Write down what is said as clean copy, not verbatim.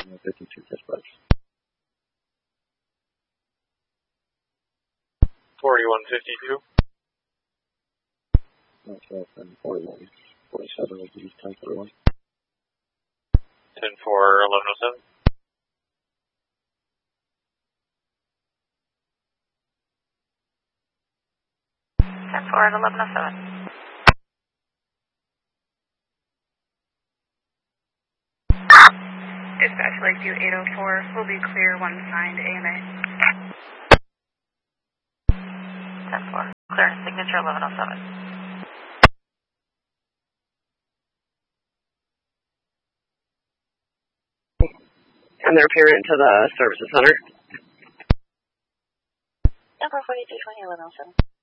52 dispatch. 4152. Okay, 41. 47 would be 1041. 10-4-1107. Dispatch Lakeview 804 will be clear when assigned AMA. 10-4. Clear. Signature 1107. And their parent to the services center. 10-4-42-20-1107.